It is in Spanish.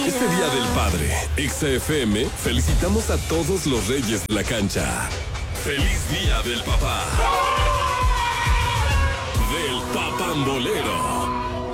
Este Día del Padre, XFM, felicitamos a todos los reyes de la cancha. ¡Feliz Día del Papá! Del Papambolero.